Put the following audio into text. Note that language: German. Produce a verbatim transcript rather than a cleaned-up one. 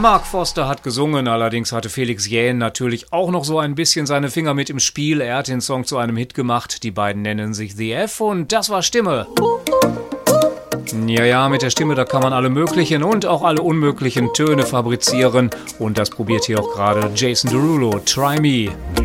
Mark Foster hat gesungen, allerdings hatte Felix Jähn natürlich auch noch so ein bisschen seine Finger mit im Spiel. Er hat den Song zu einem Hit gemacht. Die beiden nennen sich The F und das war Stimme. Ja, ja, mit der Stimme, da kann man alle möglichen und auch alle unmöglichen Töne fabrizieren. Und das probiert hier auch gerade Jason Derulo. Try Me.